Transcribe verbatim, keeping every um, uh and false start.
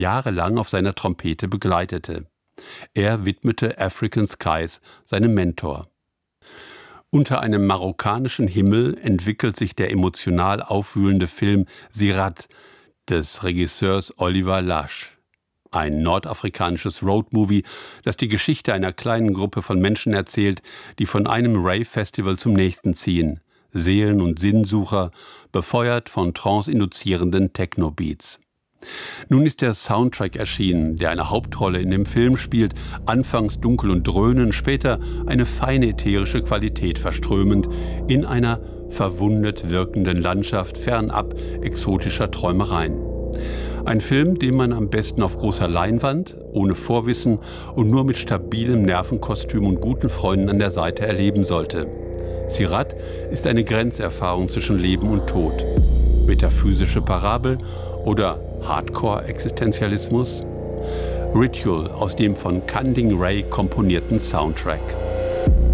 jahrelang auf seiner Trompete begleitete. Er widmete African Skies seinem Mentor. Unter einem marokkanischen Himmel entwickelt sich der emotional aufwühlende Film Sirat des Regisseurs Oliver Lash. Ein nordafrikanisches Roadmovie, das die Geschichte einer kleinen Gruppe von Menschen erzählt, die von einem Rave-Festival zum nächsten ziehen. Seelen- und Sinnsucher, befeuert von trance-induzierenden Techno-Beats. Nun ist der Soundtrack erschienen, der eine Hauptrolle in dem Film spielt, anfangs dunkel und dröhnend, später eine feine ätherische Qualität verströmend, in einer verwundet wirkenden Landschaft fernab exotischer Träumereien. Ein Film, den man am besten auf großer Leinwand, ohne Vorwissen und nur mit stabilem Nervenkostüm und guten Freunden an der Seite erleben sollte. Sirat ist eine Grenzerfahrung zwischen Leben und Tod. Metaphysische Parabel oder Hardcore-Existenzialismus? Ritual aus dem von Kanding Ray komponierten Soundtrack.